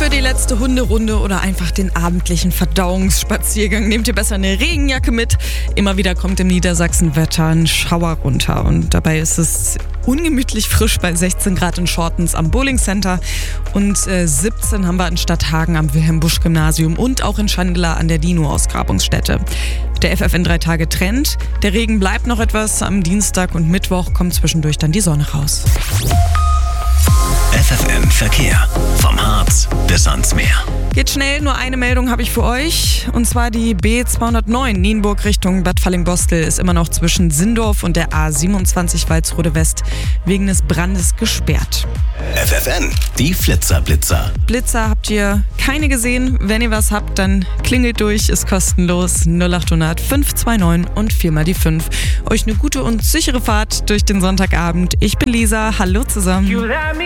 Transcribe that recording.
Für die letzte Hunderunde oder einfach den abendlichen Verdauungsspaziergang nehmt ihr besser eine Regenjacke mit. Immer wieder kommt im Niedersachsenwetter ein Schauer runter und dabei ist es ungemütlich frisch bei 16 Grad in Shortens am Bowling Center und 17 haben wir in Stadthagen am Wilhelm-Busch-Gymnasium und auch in Schandler an der Dino-Ausgrabungsstätte. Der FFN 3 Tage Trend. Der Regen bleibt noch etwas. Am Dienstag und Mittwoch kommt zwischendurch dann die Sonne raus. FFN Verkehr. Vom Harz bis ans Meer. Geht schnell, nur eine Meldung habe ich für euch. Und zwar die B209 Nienburg Richtung Bad Fallingbostel ist immer noch zwischen Sindorf und der A27 Walsrode West wegen des Brandes gesperrt. FFN, die Flitzer-Blitzer. Blitzer habt ihr keine gesehen. Wenn ihr was habt, dann klingelt durch, ist kostenlos. 0800 529 und 4 die 5. Euch eine gute und sichere Fahrt durch den Sonntagabend. Ich bin Lisa, hallo zusammen.